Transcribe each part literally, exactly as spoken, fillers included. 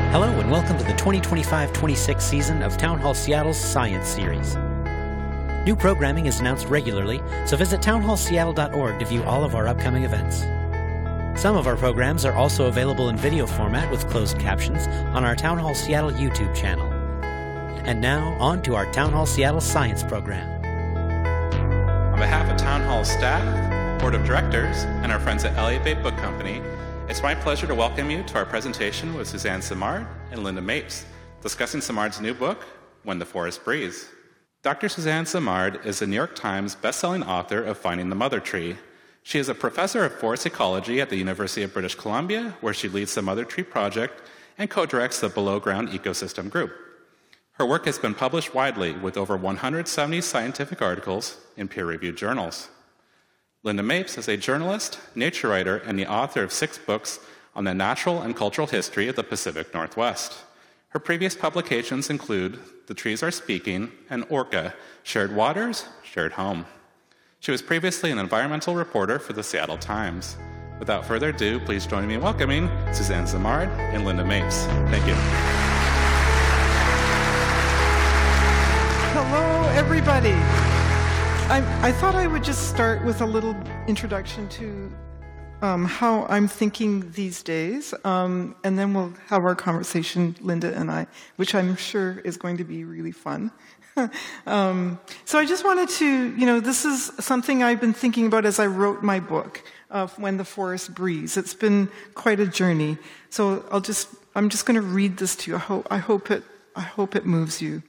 Hello and welcome to the twenty twenty-five twenty-six season of Town Hall Seattle's Science Series. New programming is announced regularly, so visit town hall seattle dot org to view all of our upcoming events. Some of our programs are also available in video format with closed captions on our Town Hall Seattle YouTube channel. And now, on to our Town Hall Seattle Science program. On behalf of Town Hall staff, Board of Directors, and our friends at Elliott Bay Book Company, it's my pleasure to welcome you to our presentation with Suzanne Simard and Linda Mapes, discussing Simard's new book, When the Forest Breathes. Doctor Suzanne Simard is a New York Times bestselling author of Finding the Mother Tree. She is a professor of forest ecology at the University of British Columbia, where she leads the Mother Tree Project and co-directs the Below Ground Ecosystem Group. Her work has been published widely with over one hundred seventy scientific articles in peer-reviewed journals. Linda Mapes is a journalist, nature writer, and the author of six books on the natural and cultural history of the Pacific Northwest. Her previous publications include The Trees Are Speaking and Orca, Shared Waters, Shared Home. She was previously an environmental reporter for the Seattle Times. Without further ado, please join me in welcoming Suzanne Simard and Linda Mapes. Thank you. Hello, everybody. I, I thought I would just start with a little introduction to um, how I'm thinking these days, um, and then we'll have our conversation, Linda and I, which I'm sure is going to be really fun. um, so I just wanted to, you know, this is something I've been thinking about as I wrote my book, of When the Forest Breathes. It's been quite a journey. So I'll just, I'm just going to read this to you. I hope, I hope it, I hope it moves you.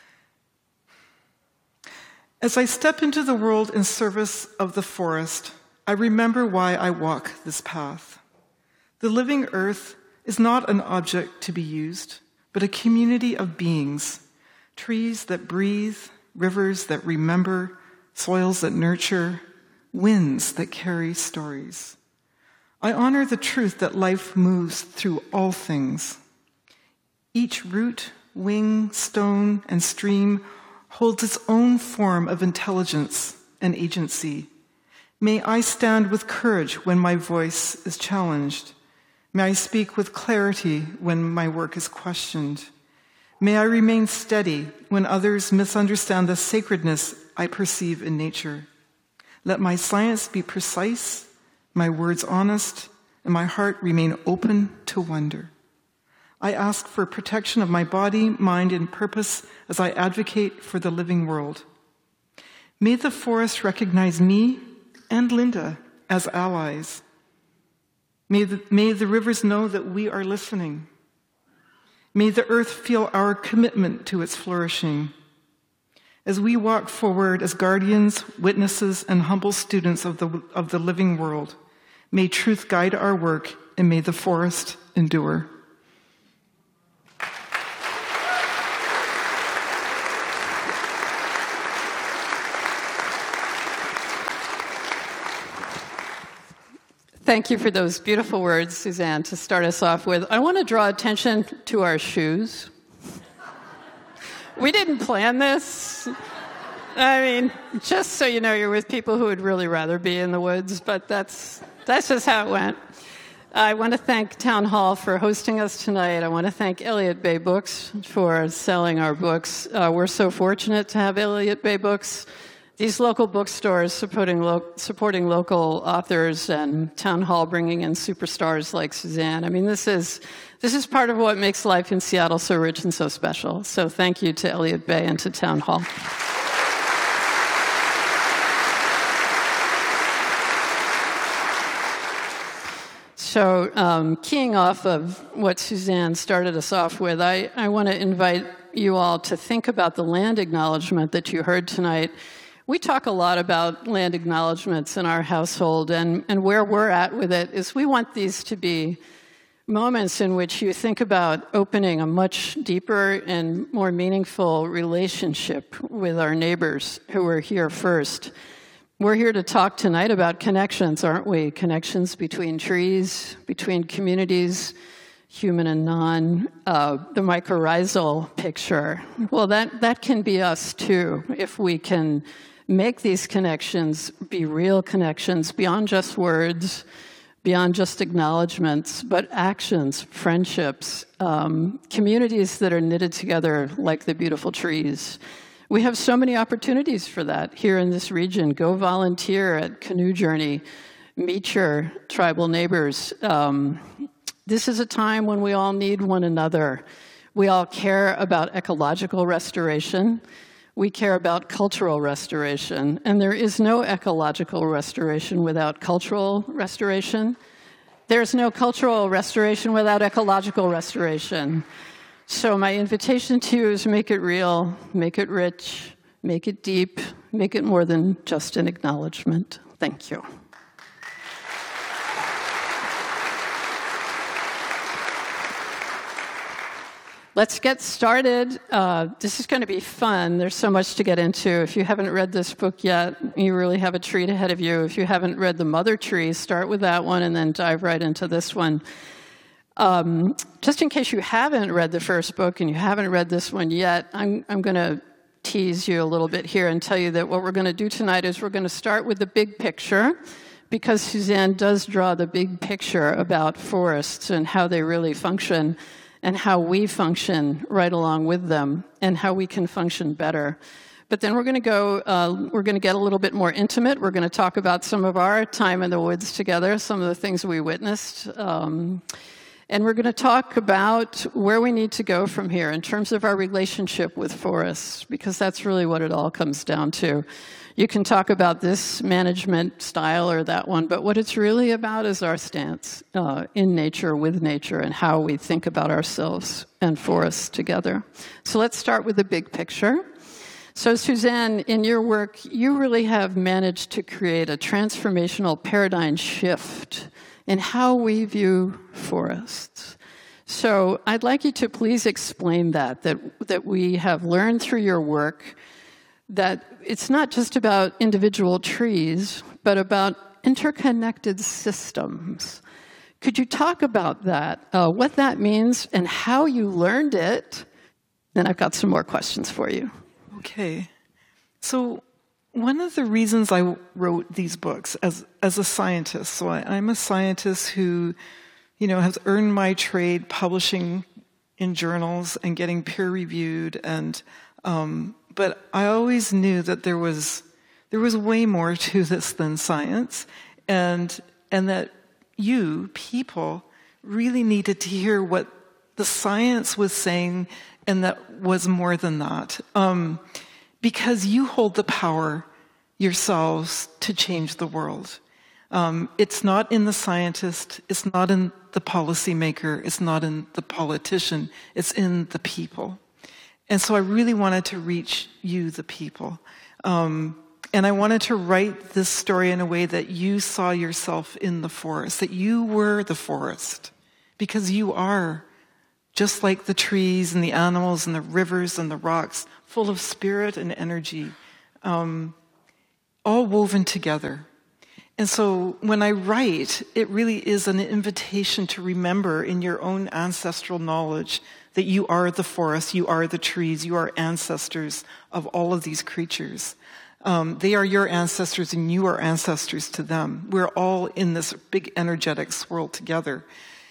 As I step into the world in service of the forest, I remember why I walk this path. The living earth is not an object to be used, but a community of beings, trees that breathe, rivers that remember, soils that nurture, winds that carry stories. I honor the truth that life moves through all things. Each root, wing, stone, and stream holds its own form of intelligence and agency. May I stand with courage when my voice is challenged. May I speak with clarity when my work is questioned. May I remain steady when others misunderstand the sacredness I perceive in nature. Let my science be precise, my words honest, and my heart remain open to wonder. I ask for protection of my body, mind, and purpose as I advocate for the living world. May the forest recognize me and Linda as allies. May the, may the rivers know that we are listening. May the earth feel our commitment to its flourishing. As we walk forward as guardians, witnesses, and humble students of the, of the living world, may truth guide our work and may the forest endure. Thank you for those beautiful words, Suzanne, to start us off with. I want to draw attention to our shoes. We didn't plan this. I mean, just so you know, you're with people who would really rather be in the woods, but that's that's just how it went. I want to thank Town Hall for hosting us tonight. I want to thank Elliott Bay Books for selling our books. Uh, we're so fortunate to have Elliott Bay Books. These local bookstores supporting, lo- supporting local authors, and Town Hall bringing in superstars like Suzanne. I mean, this is this is part of what makes life in Seattle so rich and so special. So thank you to Elliott Bay and to Town Hall. So um, keying off of what Suzanne started us off with, I, I want to invite you all to think about the land acknowledgement that you heard tonight. We talk a lot about land acknowledgements in our household, and, and where we're at with it is we want these to be moments in which you think about opening a much deeper and more meaningful relationship with our neighbors who are here first. We're here to talk tonight about connections, aren't we? Connections between trees, between communities, human and non, uh, the mycorrhizal picture. Well, that, that can be us too, if we can make these connections be real connections beyond just words, beyond just acknowledgments, but actions, friendships, um, communities that are knitted together like the beautiful trees. We have so many opportunities for that here in this region. Go volunteer at Canoe Journey, meet your tribal neighbors. Um, this is a time when we all need one another. We all care about ecological restoration. We care about cultural restoration, and there is no ecological restoration without cultural restoration. There's no cultural restoration without ecological restoration. So my invitation to you is make it real, make it rich, make it deep, make it more than just an acknowledgement. Thank you. Let's get started. Uh, this is going to be fun. There's so much to get into. If you haven't read this book yet, you really have a treat ahead of you. If you haven't read The Mother Tree, start with that one and then dive right into this one. Um, just in case you haven't read the first book and you haven't read this one yet, I'm, I'm going to tease you a little bit here and tell you that what we're going to do tonight is we're going to start with the big picture, because Suzanne does draw the big picture about forests and how they really function, and how we function right along with them, and how we can function better. But then we're going to go, uh, we're going to get a little bit more intimate. We're going to talk about some of our time in the woods together, some of the things we witnessed. Um, and we're going to talk about where we need to go from here in terms of our relationship with forests, because that's really what it all comes down to. You can talk about this management style or that one, but what it's really about is our stance uh, in nature, with nature, and how we think about ourselves and forests together. So let's start with the big picture. So Suzanne, in your work, you really have managed to create a transformational paradigm shift in how we view forests. So I'd like you to please explain that, that, that we have learned through your work that it's not just about individual trees, but about interconnected systems. Could you talk about that, uh, what that means, and how you learned it? Then I've got some more questions for you. Okay. So one of the reasons I wrote these books as as a scientist, so I, I'm a scientist who, you know, has earned my trade publishing in journals and getting peer-reviewed, and um, but I always knew that there was there was way more to this than science, and and that you, people, really needed to hear what the science was saying, and that was more than that. Um, because you hold the power yourselves to change the world. Um, it's not in the scientist, it's not in the policymaker, it's not in the politician, it's in the people. And so I really wanted to reach you, the people. Um, and I wanted to write this story in a way that you saw yourself in the forest, that you were the forest, because you are just like the trees and the animals and the rivers and the rocks, full of spirit and energy, um, all woven together. And so when I write, it really is an invitation to remember in your own ancestral knowledge that you are the forest, you are the trees, you are ancestors of all of these creatures. Um, they are your ancestors and you are ancestors to them. We're all in this big energetic swirl together.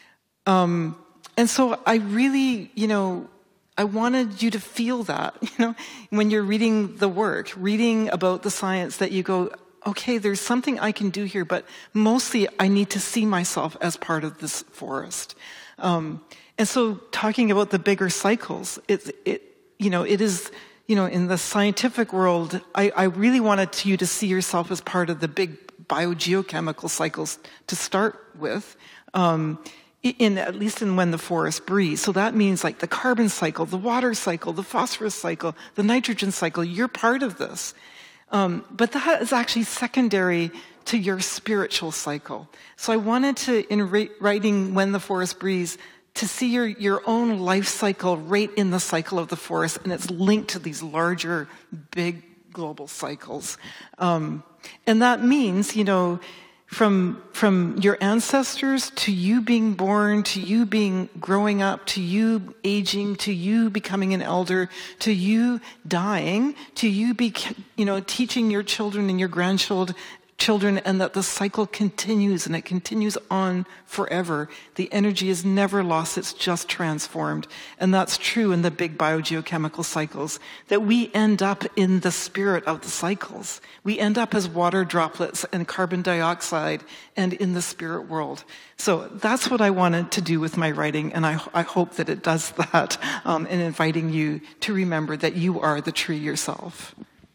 Um, and so I really, you know, I wanted you to feel that, you know, when you're reading the work, reading about the science, that you go, okay, there's something I can do here, but mostly I need to see myself as part of this forest. Um, and so talking about the bigger cycles, it, it, you know, it is, you know, in the scientific world, I, I really wanted you to see yourself as part of the big biogeochemical cycles to start with. Um, In, at least in when the forest breathes. So that means like the carbon cycle, the water cycle, the phosphorus cycle, the nitrogen cycle. You're part of this. Um, but that is actually secondary to your spiritual cycle. So I wanted to, in ra- writing When the Forest Breathes, to see your, your own life cycle right in the cycle of the forest, and it's linked to these larger, big global cycles. Um, and that means, you know, From from your ancestors to you being born, to you being growing up, to you aging, to you becoming an elder, to you dying, to you be, you know, teaching your children and your grandchildren, children, and that the cycle continues, and it continues on forever. The energy is never lost, it's just transformed. And that's true in the big biogeochemical cycles, that we end up in the spirit of the cycles. We end up as water droplets and carbon dioxide and in the spirit world. So that's what I wanted to do with my writing, and I, I hope that it does that um, in inviting you to remember that you are the tree yourself.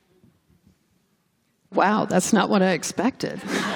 Wow, that's not what I expected.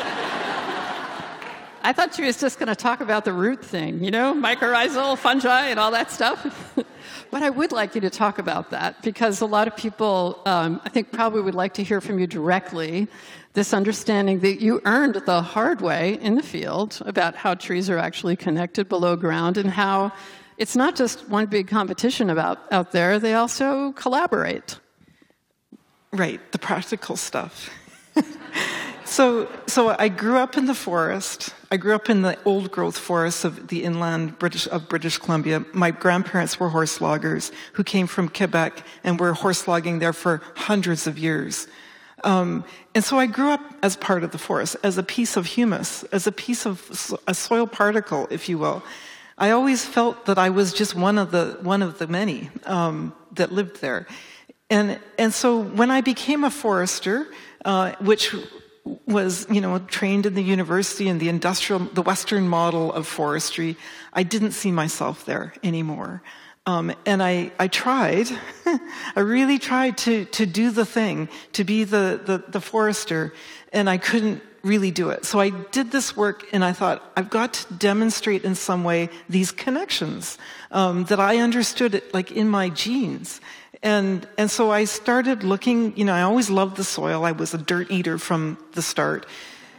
I thought she was just going to talk about the root thing, you know, mycorrhizal fungi and all that stuff. But I would like you to talk about that, because a lot of people, um, I think, probably would like to hear from you directly this understanding that you earned the hard way in the field about how trees are actually connected below ground, and how it's not just one big competition about out there, they also collaborate. Right, the practical stuff. So, so I grew up in the forest. I grew up in the old-growth forests of the inland British of British Columbia. My grandparents were horse loggers who came from Quebec and were horse logging there for hundreds of years. Um, and so I grew up as part of the forest, as a piece of humus, as a piece of so- a soil particle, if you will. I always felt that I was just one of the one of the many um, that lived there. And and so when I became a forester, uh, which was, you know, trained in the university and the industrial, the Western model of forestry, I didn't see myself there anymore. Um, and I, I tried, I really tried to, to do the thing, to be the, the, the forester, and I couldn't really do it. So I did this work, and I thought, I've got to demonstrate in some way these connections, um, that I understood it like in my genes. And and so I started looking, you know, I always loved the soil. I was a dirt eater from the start.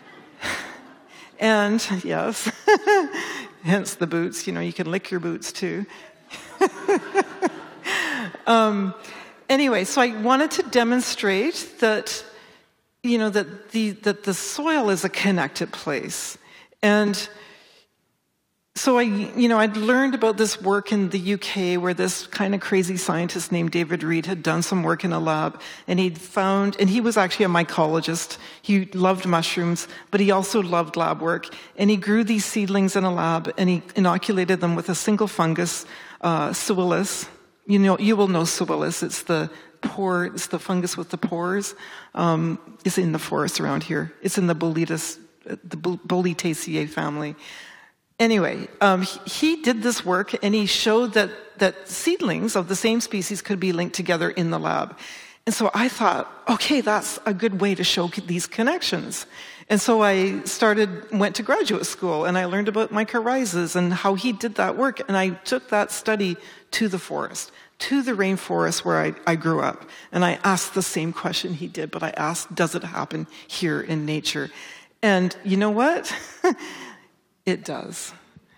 And, yes, hence the boots, you know, you can lick your boots too. um, anyway, so I wanted to demonstrate that, you know, that the that the soil is a connected place. And so I, you know, I'd learned about this work in the U K where this kind of crazy scientist named David Reed had done some work in a lab, and he'd found, and he was actually a mycologist. He loved mushrooms, but he also loved lab work. And he grew these seedlings in a lab, and he inoculated them with a single fungus, uh, Pseuilus. You know, you will know Pseuilus. It's the pore, it's the fungus with the pores. Um, it's in the forest around here. It's in the Boletus, the Boletaceae family. Anyway, um, he, he did this work, and he showed that, that seedlings of the same species could be linked together in the lab. And so I thought, okay, that's a good way to show these connections. And so I started, went to graduate school, and I learned about mycorrhizas and how he did that work. And I took that study to the forest, to the rainforest where I, I grew up. And I asked the same question he did, but I asked, does it happen here in nature? And you know what? It does.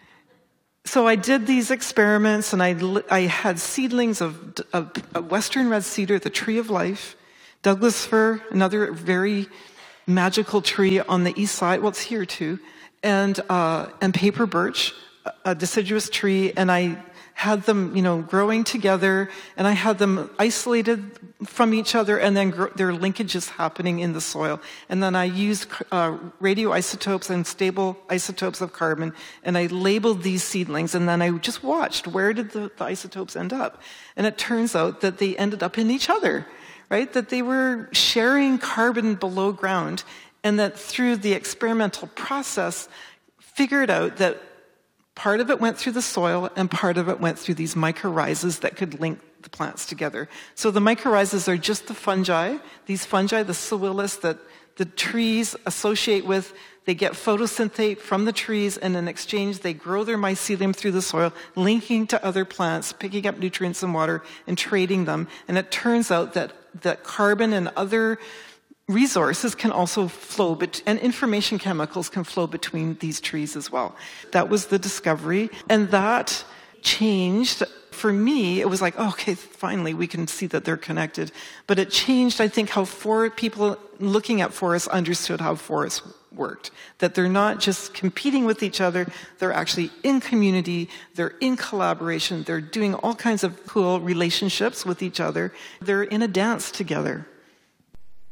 So I did these experiments, and I, I had seedlings of, of, of Western red cedar, the tree of life, Douglas fir, another very magical tree on the east side. Well, it's here too, and uh, and paper birch, a deciduous tree, and I had them, you know, growing together, and I had them isolated from each other, and then gr- their linkages happening in the soil. And then I used uh, radioisotopes and stable isotopes of carbon, and I labeled these seedlings, and then I just watched where did the, the isotopes end up. And it turns out that they ended up in each other, right? That they were sharing carbon below ground, and that through the experimental process, figured out that part of it went through the soil, and part of it went through these mycorrhizas that could link the plants together. So the mycorrhizas are just the fungi, these fungi, the Pseuilus that the trees associate with. They get photosynthate from the trees, and in exchange they grow their mycelium through the soil, linking to other plants, picking up nutrients and water, and trading them. And it turns out that, that carbon and other resources can also flow, bet- and information chemicals can flow between these trees as well. That was the discovery, and that changed. For me, it was like, oh, okay, finally we can see that they're connected. But it changed, I think, how for people looking at forests understood how forests worked. That they're not just competing with each other, they're actually in community, they're in collaboration, they're doing all kinds of cool relationships with each other. They're in a dance together.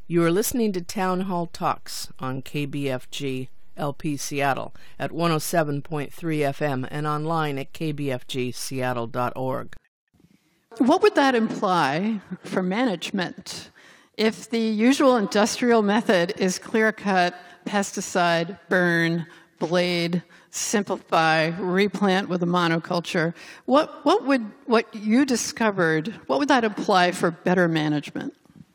You are listening to Town Hall Talks on K B F G L P Seattle at one oh seven point three F M and online at k b f g seattle dot org. What would that imply for management? If the usual industrial method is clear-cut, pesticide, burn, blade, simplify, replant with a monoculture, what, what would what you discovered, what would that imply for better management?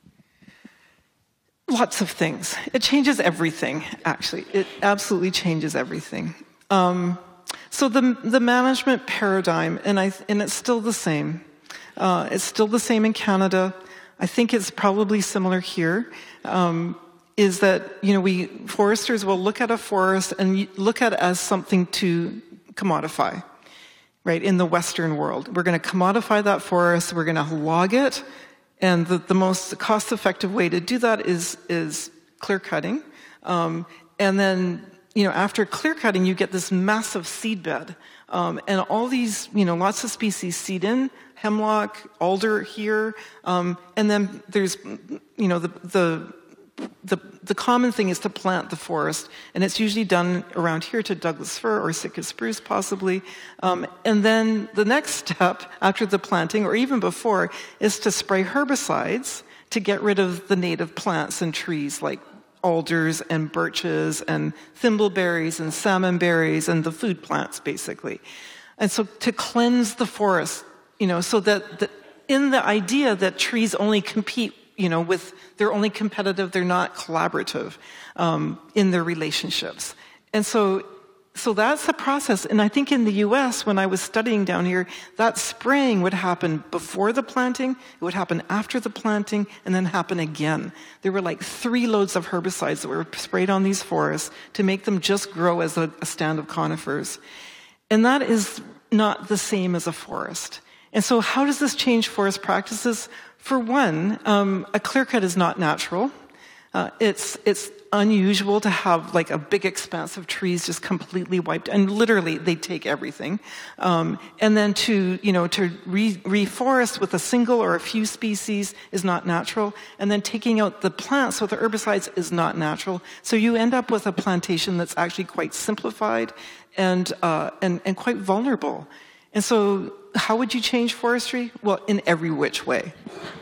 Lots of things. It changes everything, actually. It absolutely changes everything. Um, so the the management paradigm, and I and it's still the same. Uh, it's still the same in Canada. I think it's probably similar here. Um, is that, you know, we foresters will look at a forest and look at it as something to commodify, right? In the Western world, we're going to commodify that forest. We're going to log it. And the, the most cost-effective way to do that is is clear cutting. Um, and then, you know, after clear cutting, you get this massive seed bed. Um, and all these, you know, lots of species seed in, hemlock, alder here. Um, and then there's, you know, the, the, the, the common thing is to plant the forest. And it's usually done around here to Douglas fir or Sitka spruce possibly. Um, and then the next step after the planting, or even before, is to spray herbicides to get rid of the native plants and trees like alders and birches and thimbleberries and salmonberries and the food plants, basically. And so to cleanse the forest, you know, so that the, in the idea that trees only compete, you know, with, they're only competitive, they're not collaborative um, in their relationships. And so So that's the process. And I think in the U S, when I was studying down here, that spraying would happen before the planting, it would happen after the planting, and then happen again. There were like three loads of herbicides that were sprayed on these forests to make them just grow as a, a stand of conifers. And that is not the same as a forest. And so how does this change forest practices? For one, um, a clear cut is not natural. Uh, it's it's unusual to have like a big expanse of trees just completely wiped, and literally they take everything. Um, and then to you know to re- reforest with a single or a few species is not natural. And then taking out the plants with the herbicides is not natural. So you end up with a plantation that's actually quite simplified and uh, and and quite vulnerable. And so, how would you change forestry? Well, in every which way.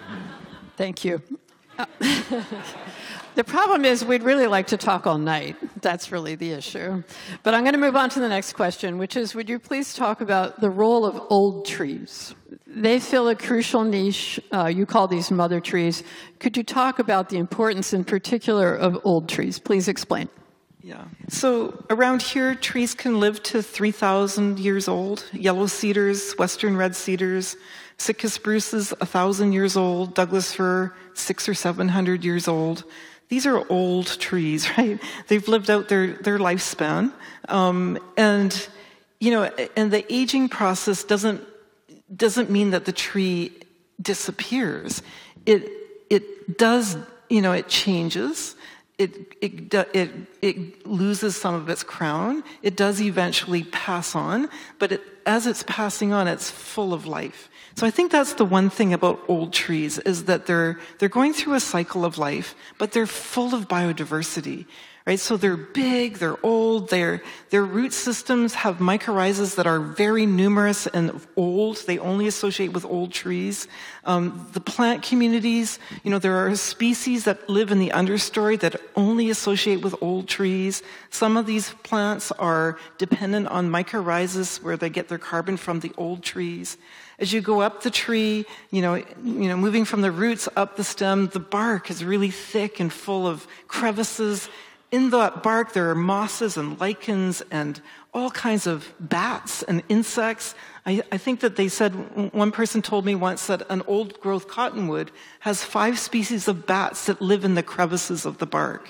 Thank you. Uh, The problem is we'd really like to talk all night. That's really the issue. But I'm going to move on to the next question, which is, would you please talk about the role of old trees? They fill a crucial niche. Uh, you call these mother trees. Could you talk about the importance in particular of old trees? Please explain. Yeah. So around here, trees can live to three thousand years old. Yellow cedars, western red cedars, Sitka spruces, one thousand years old. Douglas fir, six or seven hundred years old. These are old trees, right? They've lived out their, their lifespan. Um, and, you know, and the aging process doesn't, doesn't mean that the tree disappears. It, it does, you know, it changes. It, it, it, it loses some of its crown. It does eventually pass on, but it, as it's passing on, it's full of life. So I think that's the one thing about old trees, is that they're they're going through a cycle of life, but they're full of biodiversity, right? So they're big, they're old, their their root systems have mycorrhizas that are very numerous and old. They only associate with old trees. Um, the plant communities, you know, there are species that live in the understory that only associate with old trees. Some of these plants are dependent on mycorrhizas, where they get their carbon from the old trees. As you go up the tree, you know, you know, moving from the roots up the stem, the bark is really thick and full of crevices. In that bark, there are mosses and lichens and all kinds of bats and insects. I, I think that they said, one person told me once that an old-growth cottonwood has five species of bats that live in the crevices of the bark.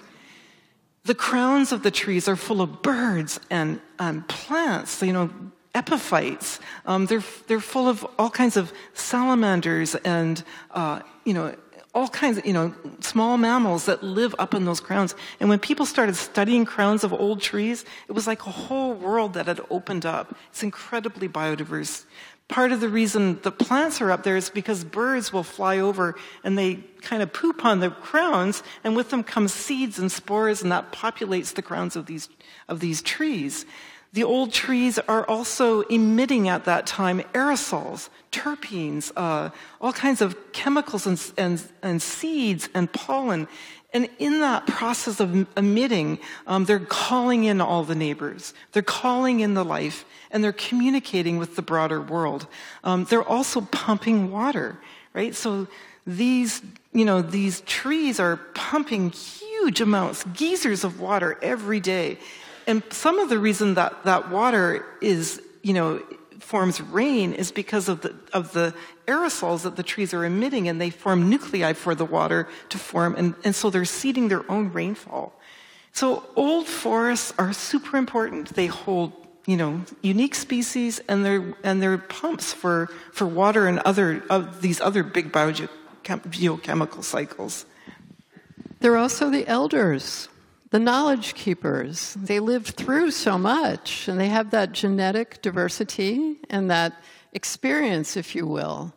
The crowns of the trees are full of birds and um, plants, you know, epiphytes. Um, they're they're full of all kinds of salamanders and uh, you know all kinds of you know small mammals that live up in those crowns. And when people started studying crowns of old trees, it was like a whole world that had opened up. It's incredibly biodiverse. part of the reason the plants are up there is because birds will fly over and they kind of poop on the crowns, and with them come seeds and spores, and that populates the crowns of these of these trees. The old trees are also emitting at that time aerosols, terpenes, uh, all kinds of chemicals and, and, and seeds and pollen. And in that process of emitting, um, they're calling in all the neighbors. They're calling in the life, and they're communicating with the broader world. Um, they're also pumping water, right? So these, you know, these trees are pumping huge amounts, geysers of water every day. And some of the reason that that water is, you know, forms rain is because of the of the aerosols that the trees are emitting, and they form nuclei for the water to form, and, and so they're seeding their own rainfall. So old forests are super important. They hold, you know, unique species, and they're and they're pumps for, for water and other of these other big biochem- geochemical cycles. They're also the elders. The knowledge keepers. They lived through so much, and they have that genetic diversity and that experience, if you will.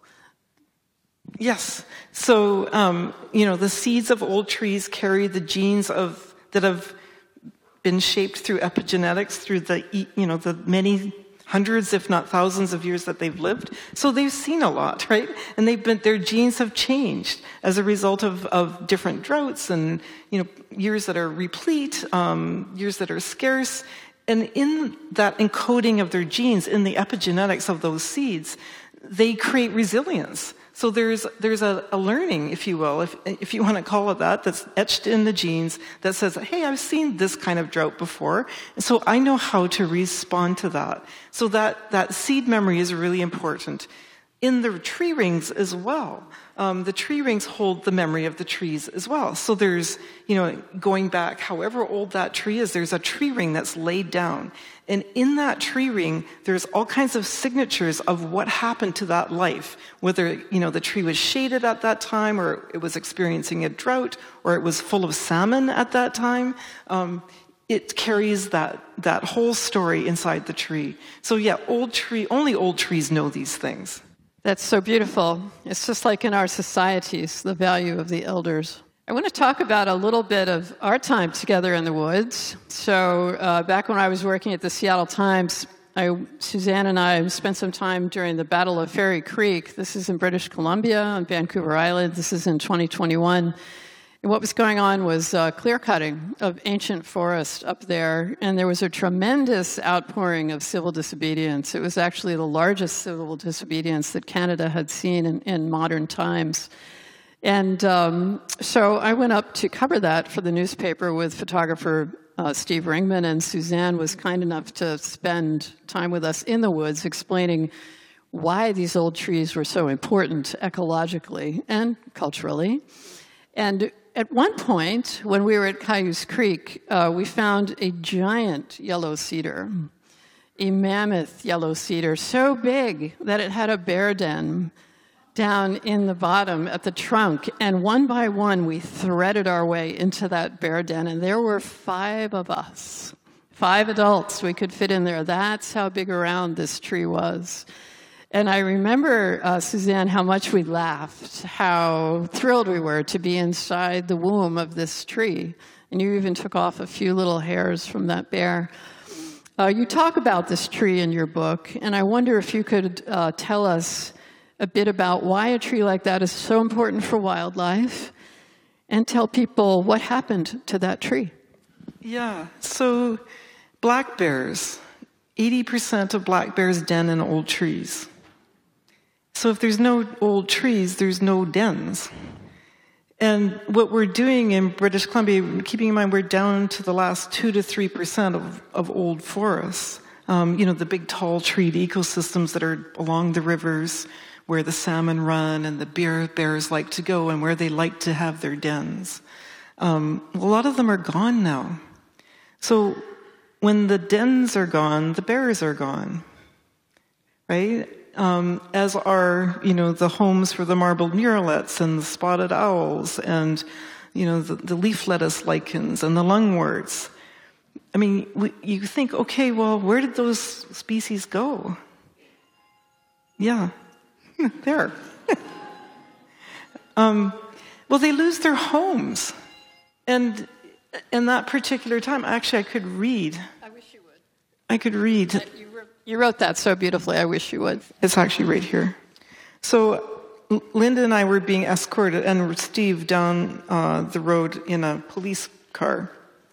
Yes. So, um, you know, the seeds of old trees carry the genes of that have been shaped through epigenetics, through the, you know, the many hundreds, if not thousands of years that they've lived. So they've seen a lot, right? And they've been, their genes have changed as a result of, of different droughts and, you know, years that are replete, um, years that are scarce. And in that encoding of their genes, in the epigenetics of those seeds, they create resilience. So there's there's a, a learning, if you will, if if you want to call it that, that's etched in the genes that says, hey, I've seen this kind of drought before, and so I know how to respond to that. So that, that seed memory is really important. In the tree rings as well, um, the tree rings hold the memory of the trees as well. So there's, you know, going back however old that tree is, there's a tree ring that's laid down. And in that tree ring, there's all kinds of signatures of what happened to that life, whether, you know, the tree was shaded at that time, or it was experiencing a drought, or it was full of salmon at that time. Um, it carries that, that whole story inside the tree. So yeah, old tree, only old trees know these things. That's so beautiful. It's just like in our societies, the value of the elders. I want to talk about a little bit of our time together in the woods. So uh, back when I was working at the Seattle Times, I, Suzanne and I spent some time during the Battle of Fairy Creek. This is in British Columbia on Vancouver Island. This is in twenty twenty-one. And what was going on was uh, clear-cutting of ancient forest up there, and there was a tremendous outpouring of civil disobedience. It was actually the largest civil disobedience that Canada had seen in, in modern times. And um, so I went up to cover that for the newspaper with photographer uh, Steve Ringman, and Suzanne was kind enough to spend time with us in the woods explaining why these old trees were so important ecologically and culturally. And at one point, when we were at Cayuse Creek, uh, we found a giant yellow cedar, a mammoth yellow cedar, so big that it had a bear den down in the bottom at the trunk. And one by one, we threaded our way into that bear den, and there were five of us, five adults we could fit in there. That's how big around this tree was. And I remember, uh, Suzanne, how much we laughed, how thrilled we were to be inside the womb of this tree. And you even took off a few little hairs from that bear. Uh, you talk about this tree in your book, and I wonder if you could uh, tell us a bit about why a tree like that is so important for wildlife, and tell people what happened to that tree. Yeah, so black bears, eighty percent of black bears den in old trees. So if there's no old trees, there's no dens. And what we're doing in British Columbia, keeping in mind we're down to the last two to three percent of, of old forests, um, you know, the big tall treed ecosystems that are along the rivers where the salmon run and the bear bears like to go and where they like to have their dens. Um, a lot of them are gone now. So when the dens are gone, the bears are gone, right? Um, as are, you know, the homes for the marbled murrelets and the spotted owls and, you know, the, the leaf lettuce lichens and the lungworts. I mean, we, you think, okay, well, where did those species go? Yeah, there. um, well, they lose their homes. And in that particular time, actually, I could read. I wish you would. I could read. You wrote, you wrote that so beautifully. I wish you would. It's actually right here. So Linda and I were being escorted, and Steve, down uh, the road in a police car.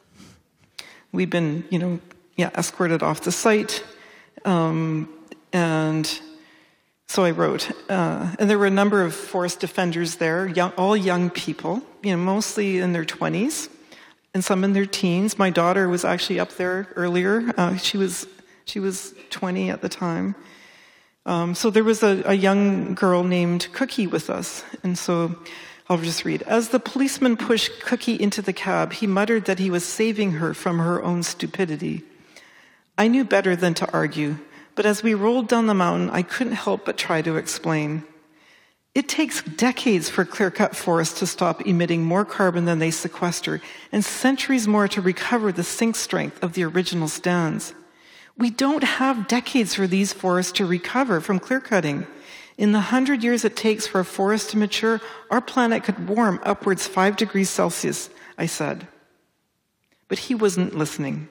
We've been, you know, yeah, escorted off the site. Um, and so I wrote. Uh, and there were a number of forest defenders there, young, all young people, you know, mostly in their twenties, and some in their teens. My daughter was actually up there earlier. Uh, she was she was twenty at the time. Um, so there was a, a young girl named Cookie with us. And so I'll just read. As the policeman pushed Cookie into the cab, he muttered that he was saving her from her own stupidity. I knew better than to argue, but as we rolled down the mountain, I couldn't help but try to explain. It takes decades for clear-cut forests to stop emitting more carbon than they sequester, and centuries more to recover the sink strength of the original stands. We don't have decades for these forests to recover from clear-cutting. In the hundred years it takes for a forest to mature, our planet could warm upwards five degrees Celsius, I said. But he wasn't listening.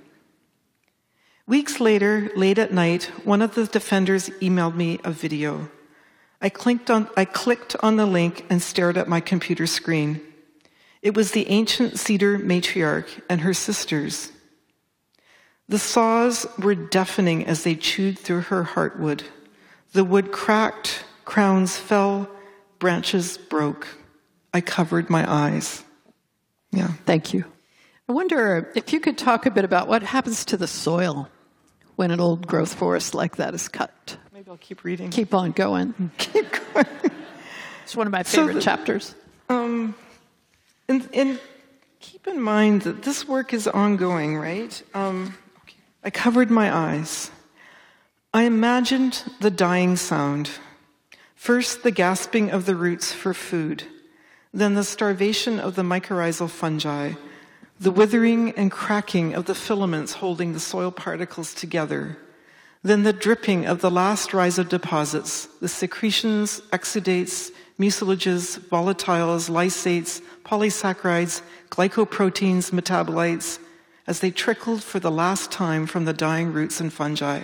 Weeks later, late at night, one of the defenders emailed me a video. I clicked on, I clicked on the link and stared at my computer screen. It was the ancient cedar matriarch and her sisters. The saws were deafening as they chewed through her heartwood. The wood cracked, crowns fell, branches broke. I covered my eyes. Yeah. Thank you. I wonder if you could talk a bit about what happens to the soil when an old growth forest like that is cut. Maybe I'll keep reading. Keep on going. Keep going. It's one of my favorite so the, chapters. Um, and, and keep in mind that this work is ongoing, right? Um, I covered my eyes. I imagined the dying sound. First, the gasping of the roots for food, then the starvation of the mycorrhizal fungi, the withering and cracking of the filaments holding the soil particles together, then the dripping of the last rhizodeposits, the secretions, exudates, mucilages, volatiles, lysates, polysaccharides, glycoproteins, metabolites, as they trickled for the last time from the dying roots and fungi.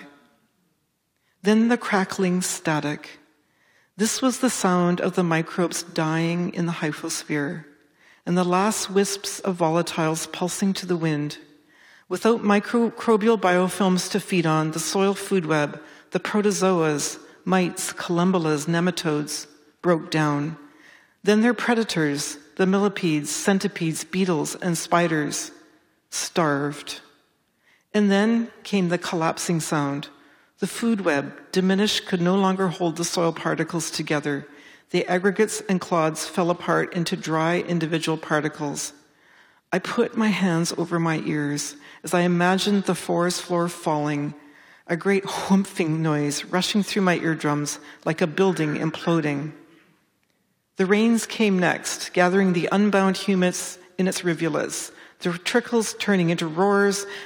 Then the crackling static. This was the sound of the microbes dying in the hyposphere, and the last wisps of volatiles pulsing to the wind. Without microbial biofilms to feed on, the soil food web, the protozoas, mites, columbulas, nematodes, broke down. Then their predators, the millipedes, centipedes, beetles, and spiders, starved. And then came the collapsing sound. The food web, diminished, could no longer hold the soil particles together. The aggregates and clods fell apart into dry individual particles. I put my hands over my ears as I imagined the forest floor falling, a great humping noise rushing through my eardrums like a building imploding. The rains came next, gathering the unbound humus in its rivulets, the trickles turning into roars,